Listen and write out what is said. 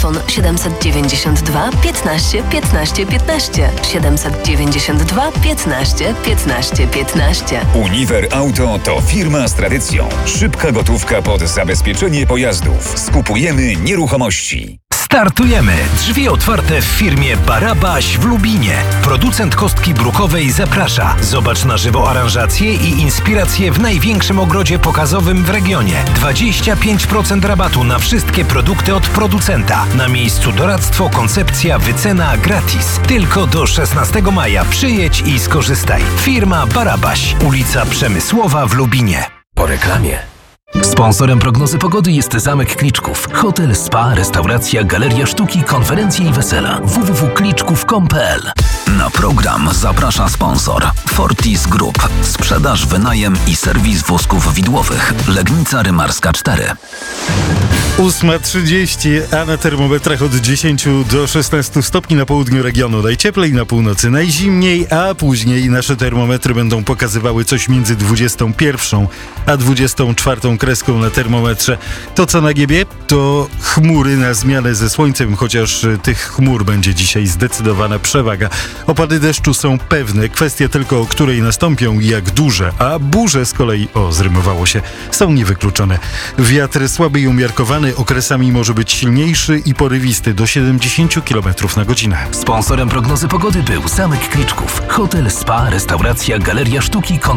Telefon 792 15 15 15. 792 15 15 15. Uniwer Auto to firma z tradycją. Szybka gotówka pod zabezpieczenie pojazdów. Skupujemy nieruchomości. Startujemy! Drzwi otwarte w firmie Barabaś w Lubinie. Producent kostki brukowej zaprasza. Zobacz na żywo aranżację i inspirację w największym ogrodzie pokazowym w regionie. 25% rabatu na wszystkie produkty od producenta. Na miejscu doradztwo, koncepcja, wycena gratis. Tylko do 16 maja przyjedź i skorzystaj. Firma Barabaś. Ulica Przemysłowa w Lubinie. Po reklamie. Sponsorem prognozy pogody jest Zamek Kliczków. Hotel, spa, restauracja, galeria sztuki, konferencje i wesela. www.kliczków.com.pl. Na program zaprasza sponsor Fortis Group. Sprzedaż, wynajem i serwis wózków widłowych. Legnica Rymarska 4. 8:30, a na termometrach od 10 do 16 stopni na południu regionu. Najcieplej, na północy najzimniej, a później nasze termometry będą pokazywały coś między 21 a 24 kreską na termometrze. To co na niebie? To chmury na zmianę ze słońcem, chociaż tych chmur będzie dzisiaj zdecydowana przewaga. Opady deszczu są pewne, kwestia tylko o której nastąpią i jak duże, a burze z kolei, zrymowało się, są niewykluczone. Wiatr słaby i umiarkowany, okresami może być silniejszy i porywisty do 70 km na godzinę. Sponsorem prognozy pogody był Zamek Kliczków. Hotel, spa, restauracja, galeria sztuki,